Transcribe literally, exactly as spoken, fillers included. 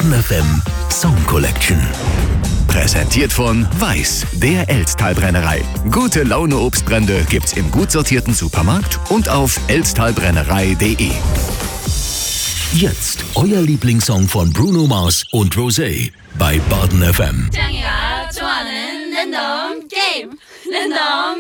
Baden F M Song Collection. Präsentiert von Weiß, der Elztal-Brennerei. Gute Laune Obstbrände gibt's im gut sortierten Supermarkt und auf elztalbrennerei punkt de. Jetzt euer Lieblingssong von Bruno Mars und Rosé bei Baden F M.